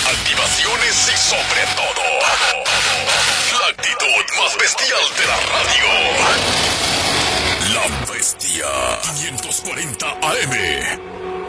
activaciones y sobre todo, la actitud más bestial de la radio. La Bestia 540 AM.